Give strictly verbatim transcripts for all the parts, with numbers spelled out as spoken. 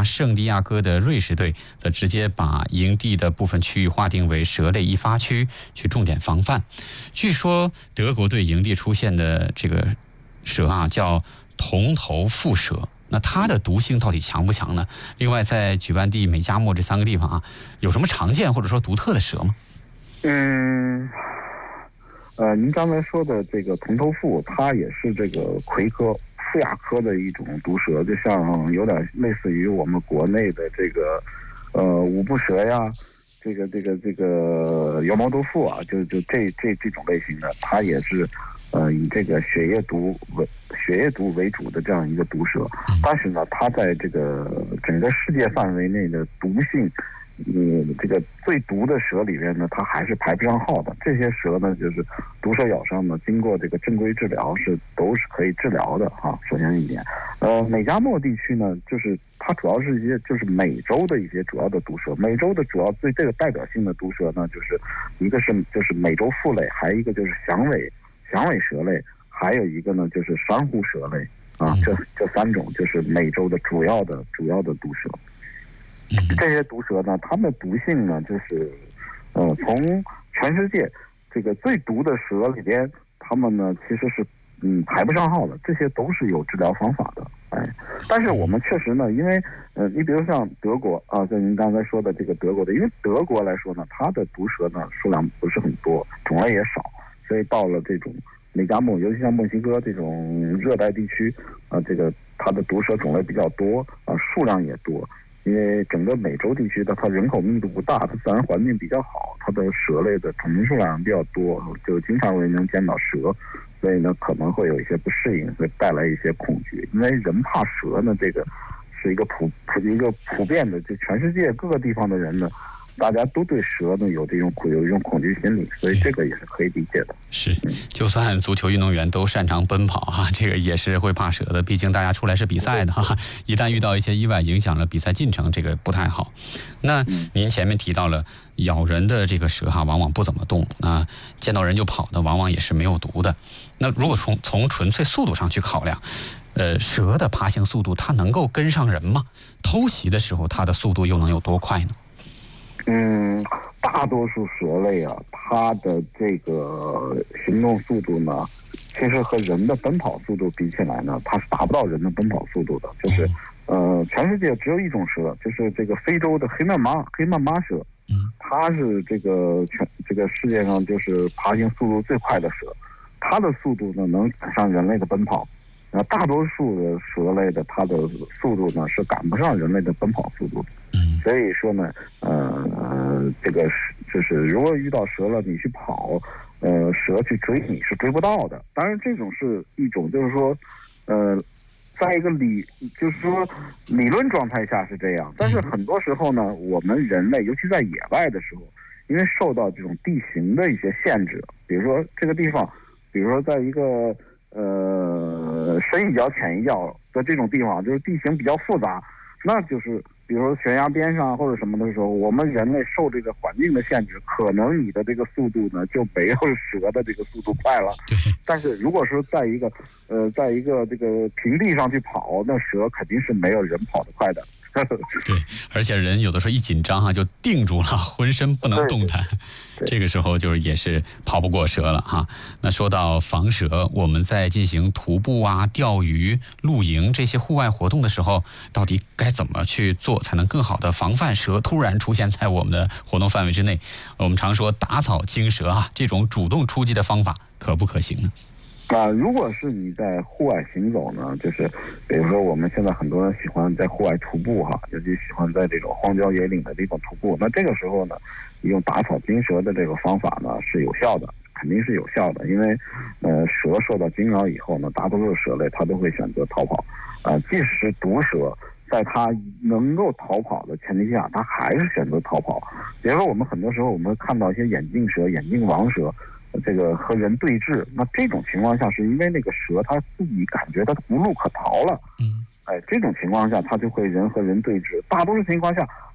牙圣地亚哥的瑞士队则直接把营地的部分区域划定为蛇类易发区，去重点防范。据说德国队营地出现的这个蛇啊，叫铜头腹蛇。那它的毒性到底强不强呢？另外，在举办地、美加墨这三个地方啊，有什么常见或者说独特的蛇吗？ 嗯，呃，您刚才说的这个铜头腹，它也是这个葵科腹亚科的一种毒蛇，就像有点类似于我们国内的这个呃五步蛇呀，这个这个这个油毛毒腹啊，就就这这这种类型的，它也是呃以这个血液毒为血液毒为主的这样一个毒蛇，但是呢，它在这个整个世界范围内的毒性，嗯，这个最毒的蛇里面呢，它还是排不上号的。这些蛇呢，就是毒蛇咬伤呢，经过这个正规治疗是都是可以治疗的哈。首先一点，呃，美加墨地区呢，就是它主要是一些就是美洲的一些主要的毒蛇。美洲的主要最这个代表性的毒蛇呢，就是一个是就是美洲腹类，还有一个就是响尾响尾蛇类。还有一个呢，就是珊瑚蛇类啊，这这三种就是美洲的主要的主要的毒蛇。这些毒蛇呢，它们的毒性呢，就是呃，从全世界这个最毒的蛇里边，它们呢其实是嗯排不上号的，这些都是有治疗方法的，哎，但是我们确实呢，因为呃，你比如像德国啊，像您刚才说的这个德国的，因为德国来说呢，它的毒蛇呢数量不是很多，种类也少，所以到了这种美加墨，尤其像墨西哥这种热带地区，啊，这个它的毒蛇种类比较多，啊，数量也多。因为整个美洲地区的它人口密度不大，它自然环境比较好，它的蛇类的种群数量比较多，就经常会能见到蛇，所以呢可能会有一些不适应，会带来一些恐惧。因为人怕蛇呢，这个是一个普普一个普遍的，就全世界各个地方的人呢，大家都对蛇呢有这种有一种恐惧心理，所以这个也是可以理解的。 是，就算足球运动员都擅长奔跑哈，这个也是会怕蛇的。毕竟大家出来是比赛的哈，一旦遇到一些意外，影响了比赛进程，这个不太好。那您前面提到了咬人的这个蛇哈，往往不怎么动，那见到人就跑的，往往也是没有毒的。那如果从从纯粹速度上去考量，呃，蛇的爬行速度它能够跟上人吗？偷袭的时候它的速度又能有多快呢？ 嗯，大多数蛇类啊，它的这个行动速度呢，其实和人的奔跑速度比起来呢，它是达不到人的奔跑速度的。就是，呃，全世界只有一种蛇，就是这个非洲的黑曼麻黑曼麻蛇，它是这个全这个世界上就是爬行速度最快的蛇，它的速度呢能赶上人类的奔跑。那大多数的蛇类的它的速度呢是赶不上人类的奔跑速度的。所以说呢，呃，这个就是如果遇到蛇了，你去跑，呃，蛇去追你是追不到的。当然，这种是一种，就是说，呃，在一个理，就是说理论状态下是这样。但是很多时候呢，我们人类，尤其在野外的时候，因为受到这种地形的一些限制，比如说这个地方，比如说在一个呃深一脚浅一脚的这种地方，就是地形比较复杂，那就是。比如说悬崖边上或者什么的时候，我们人类受这个环境的限制，可能你的这个速度呢就没有蛇的这个速度快了。 对。 但是如果说在一个呃，在一个这个平地上去跑，那蛇肯定是没有人跑得快的。 对，而且人有的时候一紧张哈就定住了，浑身不能动弹，这个时候就是也是跑不过蛇了哈。那说到防蛇，我们在进行徒步啊、钓鱼、露营这些户外活动的时候，到底该怎么去做才能更好的防范蛇突然出现在我们的活动范围之内？我们常说打草惊蛇啊，这种主动出击的方法可不可行呢？ 啊，如果是你在户外行走呢，就是比如说我们现在很多人喜欢在户外徒步哈，尤其喜欢在这种荒郊野岭的地方徒步。那这个时候呢，用打草惊蛇的这个方法呢是有效的，肯定是有效的。因为呃，蛇受到惊扰以后呢，大多数蛇类它都会选择逃跑。啊、呃，即使是毒蛇，在它能够逃跑的前提下，它还是选择逃跑。比如说我们很多时候我们会看到一些眼镜蛇、眼镜王蛇。这个和人对峙，那这种情况下是因为那个蛇它自己感觉它无路可逃了，嗯，哎，这种情况下它就会人和人对峙。大多数情况下，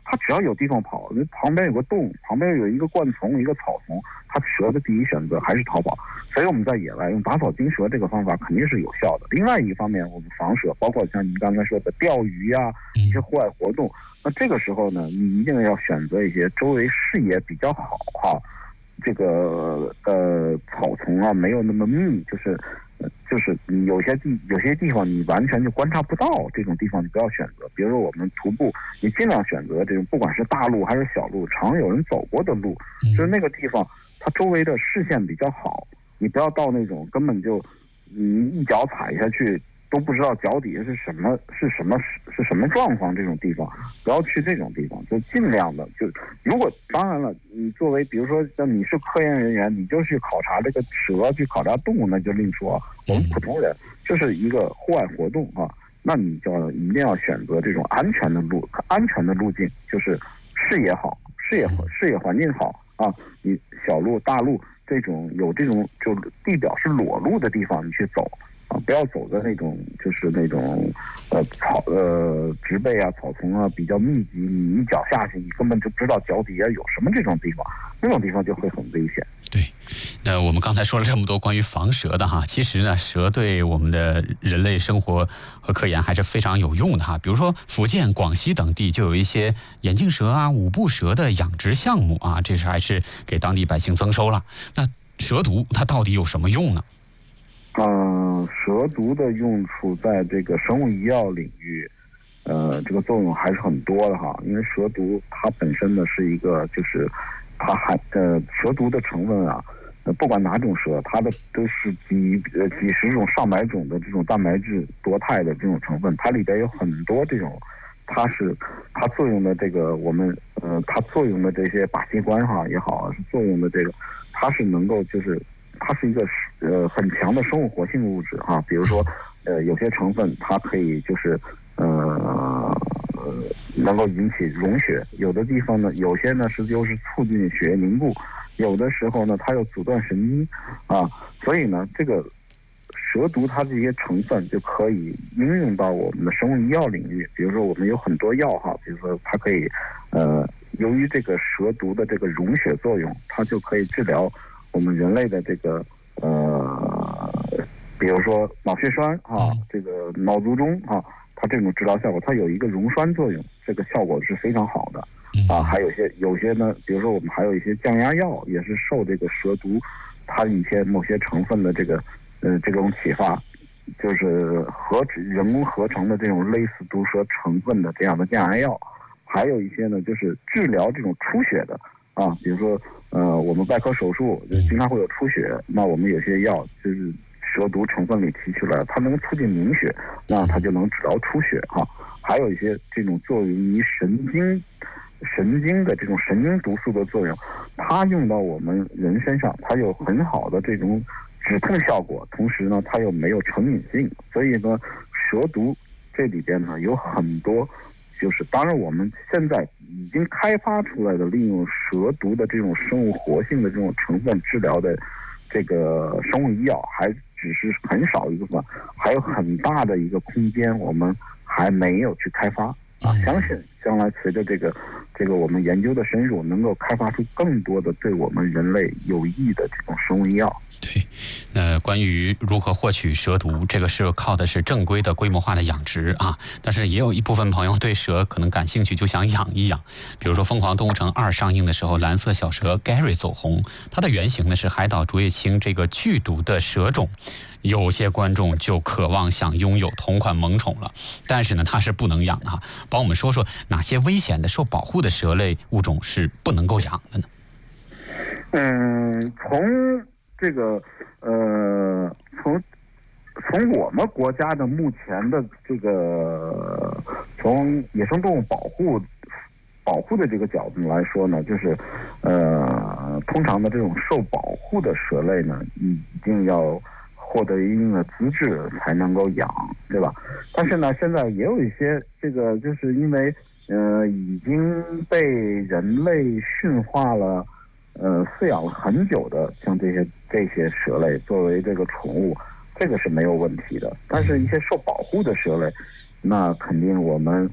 它只要有地方跑，那旁边有个洞，旁边有一个灌丛，一个草丛，它蛇的第一选择还是逃跑。所以我们在野外用打草惊蛇这个方法肯定是有效的。另外一方面，我们防蛇，包括像您刚才说的钓鱼呀、啊，一些户外活动，那这个时候呢，你一定要选择一些周围视野比较好哈，这个呃草丛啊没有那么密，就是。就是你有些地有些地方你完全就观察不到，这种地方你不要选择。比如说我们徒步，你尽量选择这种不管是大路还是小路，常有人走过的路，就是那个地方它周围的视线比较好。你不要到那种根本就你一脚踩下去都不知道脚底下是什么是什么是什么状况这种地方，不要去这种地方，就尽量的就如果当然了，你作为比如说像你是科研人员，你就去考察这个蛇，去考察动物，那就另说。我们普通人就是一个户外活动啊，那你就要一定要选择这种安全的路，安全的路径，就是视野好，视野视野环境好啊，你小路大路这种有这种就地表是裸露的地方你去走。啊，不要走的那种，就是那种，呃，草呃植被啊、草丛啊比较密集，你一脚下去，你根本就不知道脚底下有什么这种地方，那种地方就会很危险。 对，那我们刚才说了这么多关于防蛇的哈，其实呢，蛇对我们的人类生活和科研还是非常有用的哈。比如说福建、广西等地就有一些眼镜蛇啊、五步蛇的养殖项目啊，这是还是给当地百姓增收了。那蛇毒它到底有什么用呢？ 嗯，蛇毒的用处在这个生物医药领域，呃，这个作用还是很多的哈。因为蛇毒它本身呢是一个，就是它含呃蛇毒的成分啊，呃不管哪种蛇，它的都是几呃几十种、上百种的这种蛋白质多肽的这种成分，它里边有很多这种，它是它作用的这个我们呃它作用的这些靶器官哈也好，是作用的这个，它是能够就是。它是一个呃很强的生物活性物质哈，比如说呃有些成分它可以就是呃能够引起溶血，有的地方呢有些呢是就是促进血液凝固，有的时候呢它又阻断神经啊，所以呢这个蛇毒它这些成分就可以应用到我们的生物医药领域，比如说我们有很多药哈，比如说它可以呃由于这个蛇毒的这个溶血作用，它就可以治疗。我们人类的这个呃，比如说脑血栓啊，这个脑卒中啊，它这种治疗效果，它有一个溶栓作用，这个效果是非常好的啊。还有些有些呢，比如说我们还有一些降压药，也是受这个蛇毒它一些某些成分的这个呃这种启发，就是合人工合成的这种类似毒蛇成分的这样的降压药，还有一些呢就是治疗这种出血的啊，比如说。呃，我们外科手术经常会有出血，那我们有些药就是蛇毒成分里提取来，它能促进凝血，那它就能治疗出血哈、啊。还有一些这种作用于神经、神经的这种神经毒素的作用，它用到我们人身上，它有很好的这种止痛效果，同时呢，它又没有成瘾性，所以呢，蛇毒这里边呢有很多。就是当然我们现在已经开发出来的利用蛇毒的这种生物活性的这种成分治疗的这个生物医药还只是很少一部分，还有很大的一个空间我们还没有去开发啊。相信将来随着这个这个我们研究的深入，能够开发出更多的对我们人类有益的这种生物医药。 对，那关于如何获取蛇毒，这个是靠的是正规的规模化的养殖啊。但是也有一部分朋友对蛇可能感兴趣，就想养一养。比如说《疯狂动物城二》上映的时候，蓝色小蛇 Gary 走红，它的原型呢是海岛竹叶青这个剧毒的蛇种。有些观众就渴望想拥有同款萌宠了，但是呢，它是不能养的哈。帮我们说说哪些危险的、受保护的蛇类物种是不能够养的呢？ 嗯，从这个呃，从从我们国家的目前的这个从野生动物保护保护的这个角度来说呢，就是呃，通常的这种受保护的蛇类呢，一定要获得一定的资质才能够养，对吧？但是呢，现在也有一些这个就是因为呃已经被人类驯化了。呃，饲养了很久的，像这些这些蛇类作为这个宠物，这个是没有问题的。但是，一些受保护的蛇类，那肯定我们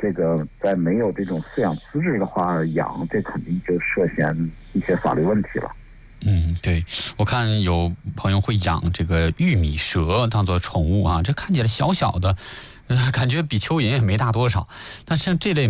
这个在没有这种饲养资质的话养，这肯定就涉嫌一些法律问题了。 嗯，对，我看有朋友会养这个玉米蛇当做宠物啊，这看起来小小的，呃，感觉比蚯蚓也没大多少，但像这类